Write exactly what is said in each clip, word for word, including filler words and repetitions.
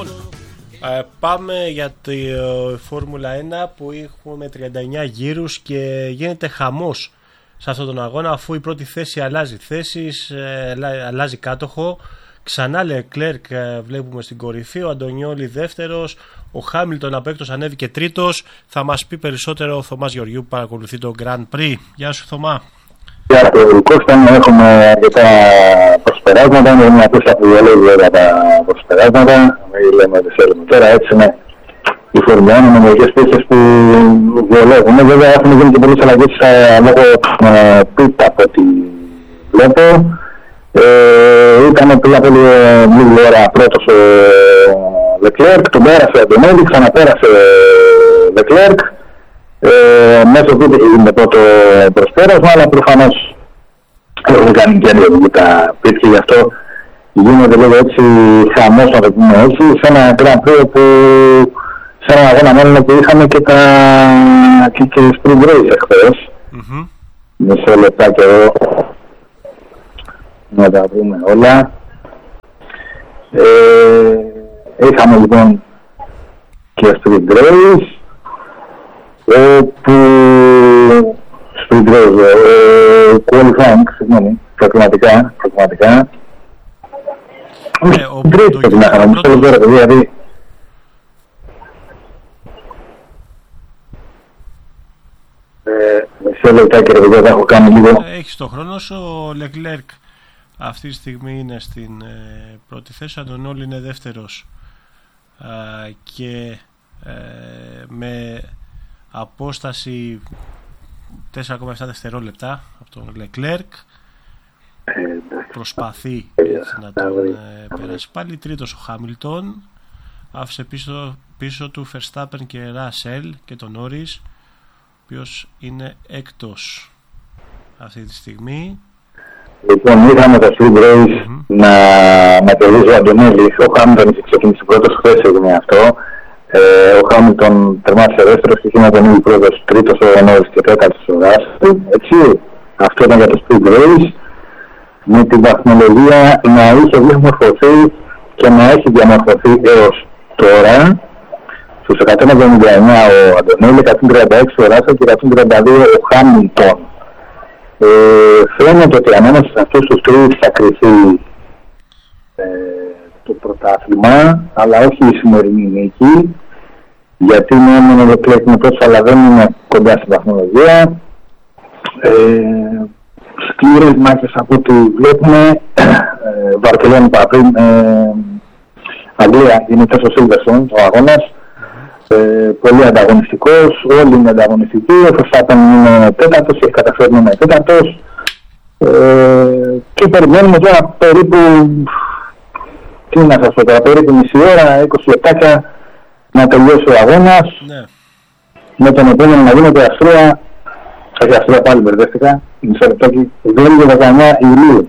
Λοιπόν, ε, πάμε για τη ε, Φόρμουλα ένα που έχουμε τριάντα εννέα γύρους και γίνεται χαμός σε αυτόν τον αγώνα, αφού η πρώτη θέση αλλάζει θέσεις, ε, αλλάζει κάτοχο. Ξανά Λεκλέρκ βλέπουμε στην κορυφή, ο Αντωνιόλι δεύτερος, ο Χάμιλτον απ' έκτος ανέβηκε τρίτος. Θα μας πει περισσότερο ο Θωμάς Γεωργίου που παρακολουθεί το Grand Prix. Γεια σου Θωμά. Για το Κώστα έχουμε αρκετά προσπεράσματα, είναι μια πίστα που διαλέγει για τα προσπεράσματα, μην λέμε ότι θέλουμε τώρα, έτσι είναι η Φόρμουλα ένα με μερικές πίστες που διαλέγουμε. Βέβαια έχουν γίνει και πολλές αλλαγές λόγω πίτα από ό,τι βλέπω. Ε, ήταν πριν από λίγη ώρα πρώτος ο Λεκλέρκ, τον πέρασε ο Αντωνέλη, ξαναπέρασε ο Λεκλέρκ. Ε, μέσω του είχε το πρώτο προσπέρασμα, αλλά προφανώς έχουν κάνει και λίγο τα πίτια, γι' αυτό γίνεται λίγο έτσι χαμός, να το πούμε έτσι, σε ένα Grand Prix που σε ένα αγώνα μόνο που είχαμε και τα και, και Spring Race εχθές. Mm-hmm. Μισό λεπτά και εδώ να τα βρούμε όλα. Ε, είχαμε λοιπόν και Spring Race, όπου Spring Race, qualifying, συγγνώμη, προκριματικά, προκριματικά. Τρεις πρέπει να είχαμε, μισό λεπτό δηλαδή. Μισό λεπτά και ρε παιδιά, θα έχω κάνει λίγο. Έχεις το χρόνο σου, ο Λεκλέρκ αυτή τη στιγμή είναι στην ε, πρώτη θέση, ο Αντωνιόλι είναι δεύτερος ε, και ε, με απόσταση τέσσερα κόμμα επτά δευτερόλεπτα από τον Λεκλέρκ. Προσπαθεί έτσι να τον ε, περάσει πάλι. Τρίτος ο Χάμιλτον, άφησε πίσω, πίσω του Verstappen και Ράσελ και τον Νόρις, ο οποίος είναι έκτος αυτή τη στιγμή. Λοιπόν, είχαμε το Spring Race mm-hmm. να, να κερδίσει ο Αντωνέλη. Ο Χάμιλτον είχε ξεκινήσει πρώτος, χθες έγινε αυτό. Ε, ο Χάμιλτον τερμάτισε δεύτερος και είχε να τον ήδη πρώτος, τρίτος ο Νόρις και τέταρτος ο Ράσελ. Έτσι, αυτό ήταν για το Spring Race. Με την βαθμολογία να είχε διαμορφωθεί και να έχει διαμορφωθεί έως τώρα. Στους εκατόν εβδομήντα εννέα ο Αντωνέλη, εκατόν τριάντα έξι ο Ράσελ και εκατόν τριάντα δύο ο Χάμιλτον. Ε, φαίνεται ότι ανάμεσα σε αυτούς τους τρεις θα κρυθεί ε, το πρωτάθλημα, αλλά όχι η σημερινή νίκη, γιατί είναι μόνο Λεκλέρκ με πρώτος, αλλά δεν είναι κοντά στην βαθμολογία. Ε, σκληρές μάχες από ό,τι βλέπουμε. ε, Βαρκελόνη παραπριν, ε, Αγγλία είναι τόσο Silverstone ο αγώνας. Ε, πολύ ανταγωνιστικός, όλοι είναι ανταγωνιστικοί, ο Verstappen είναι τέταρτος, έχει καταφέρει να είναι τέταρτος. Ε, και περιμένουμε τώρα περίπου, τι να σας πω τώρα, περίπου μισή ώρα, είκοσι λεπτάκια να τελειώσει ο αγώνας. Ναι. Με τον επόμενο να γίνεται Αυστρία, όχι Αυστρία πάλι μπερδεύτηκα, μισό λεπτάκι, Βέλγιο δεκαεννέα Ιουλίου.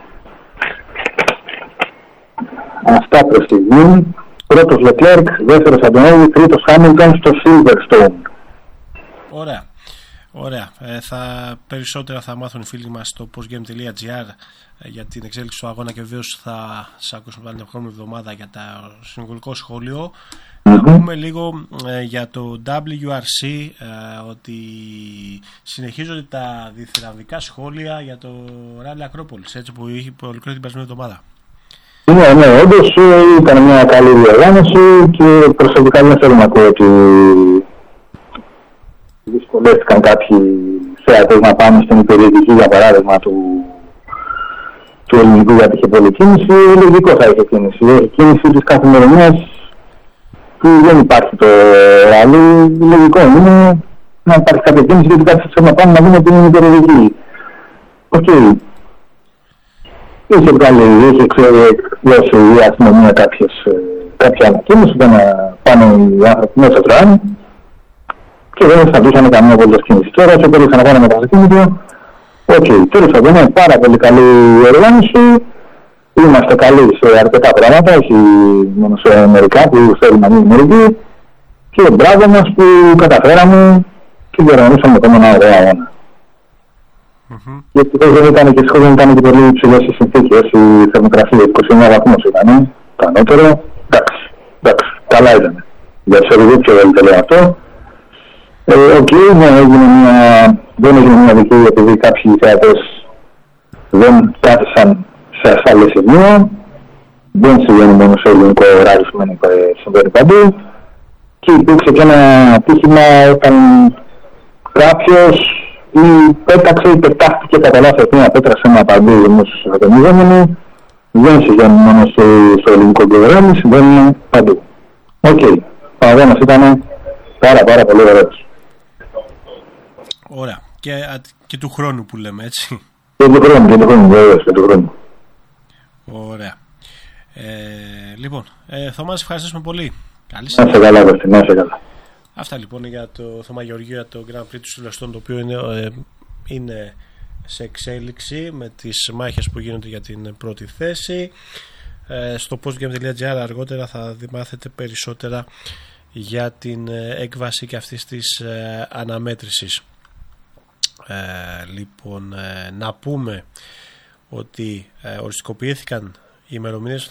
Αυτά προς στιγμή. Πρώτος Λεκλέρκ, δεύτερος Αντωνέλη, τρίτος Χάμιλτον στο Silverstone. Ωραία. Ωραία. Ε, θα, περισσότερα θα μάθουν οι φίλοι μας στο postgame.gr ε, για την εξέλιξη του αγώνα και βεβαίως θα σας ακούσουμε πάλι την επόμενη εβδομάδα για το συνολικό σχόλιο. Mm-hmm. Να πούμε λίγο ε, για το ντάμπλιου αρ σι, ε, ότι συνεχίζονται τα διθυραμβικά σχόλια για το Rally Ακρόπολης, έτσι που είχε ολοκληρωθεί την περασμένη εβδομάδα. Ναι, ναι, όντως ήταν μια καλή διοργάνωση και προσωπικά δεν θέλω να ακούω ότι δυσκολεύτηκαν κάποιοι θεατές να πάμε στην υπηρετική, για παράδειγμα, του, του ελληνικού, γιατί είχε πολλή κίνηση. Λογικό θα είχε κίνηση. Έχει κίνηση της καθημερινής που δεν υπάρχει το ράλι. Λογικό είναι να υπάρχει κάποια κίνηση γιατί κάποιοι θέλουν να πάμε να δούμε την υπηρετική. Οκ. Okay. Είχε βγάλει, είχε εκδώσει η αστυνομία κάποια ανακοίνωση για να πάνε οι άνθρωποι μέσα στο τραμ και δεν σταματούσαν καμία απολύτως κίνηση. Τώρα όσο μπορούσαν να πάνε με το αυτοκίνητο, οκ, τέλος πάντων είναι πάρα πολύ καλή οργάνωση, είμαστε καλοί σε αρκετά πράγματα, όχι μόνο σε μερικά που θέλουν να μείνουν μερικοί και μπράβο μας που καταφέραμε και διοργανώσαμε ακόμα ένα ωραίο αγώνα. Mm-hmm. Γιατί δεν ήταν και σχόλια, ήταν και πολύ υψηλές οι συνθήκες, η θερμοκρασία είκοσι εννέα βαθμούς ήταν, το ανώτερο, εντάξει, καλά ήταν. Για τους οδηγούς πιο πολύ το λέω αυτό. Ε, Οκ, okay, δεν έγινε μια, δεν έγινε μια δική επειδή κάποιοι θεατές δεν κάθισαν σε ασφάλεια σημεία. Δεν συμβαίνει μόνο σε ελληνικό ράλι, συμβαίνει παντού. Και υπήρξε και ένα ατύχημα όταν κάποιος ή πέταξε ή πετάχτηκε κατά λάθος μια πέτρα σε ένα παντού δημόσιος αγωνιζόμενο. Δεν συμβαίνει μόνο στο, στο ελληνικό πρόγραμμα, συμβαίνει παντού. Οκ. Okay. Ο αγώνας ήταν πάρα πάρα πολύ ωραίος. Ωραία. Και, και του χρόνου που λέμε, έτσι. Και του χρόνου, και του χρόνου, βέβαια, και του χρόνου. Ωραία. Ε, λοιπόν, ε, Θωμά, ευχαριστούμε πολύ. Καλή να σε καλά, Κώστη, να σε καλά. Αυτά λοιπόν για το Θωμά Γεωργίου, για το Grand Prix του Σιλβεστών, το οποίο είναι, ε, είναι σε εξέλιξη με τις μάχες που γίνονται για την πρώτη θέση. Ε, στο postgame.gr αργότερα θα μάθετε περισσότερα για την έκβαση και αυτής της ε, αναμέτρησης. Ε, λοιπόν, ε, να πούμε ότι ε, οριστικοποιήθηκαν οι ημερομηνίες